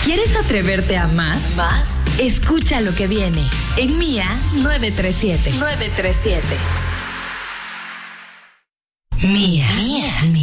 ¿Quieres atreverte a más? ¿Más? Escucha lo que viene en Mía 937. 937. Mía.